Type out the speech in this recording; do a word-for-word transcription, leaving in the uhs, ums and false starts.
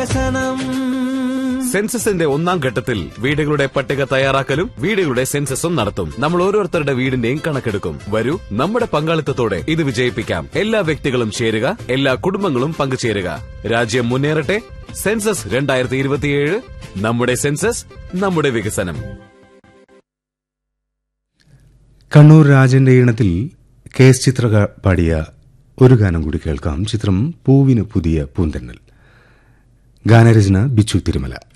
സെൻസസിന്റെ ഒന്നാം ഘട്ടത്തിൽ വീടുകളുടെ പട്ടിക തയ്യാറാക്കലും വീടുകളുടെ സെൻസസും നടത്തും. നമ്മൾ ഓരോരുത്തരുടെ വീടിന്റെയും കണക്കെടുക്കും. വരൂ, നമ്മുടെ പങ്കാളിത്തത്തോടെ ഇത് വിജയിപ്പിക്കാം. എല്ലാ വ്യക്തികളും ചേരുക, എല്ലാ കുടുംബങ്ങളും പങ്കുചേരുക. രാജ്യം മുന്നേറട്ടെ. സെൻസസ് രണ്ടായിരത്തി ഇരുപത്തിയേഴ്. നമ്മുടെ സെൻസസ്, നമ്മുടെ വികസനം. കണ്ണൂർ രാജന്റെ ഈണത്തിൽ കെ എസ് ചിത്ര പാടിയ ഒരു ഗാനം കൂടി കേൾക്കാം. ചിത്രം പൂവിന് പുതിയ പൂന്തന്നൽ. ഗാനരചന ബിച്ചു തിരുമല.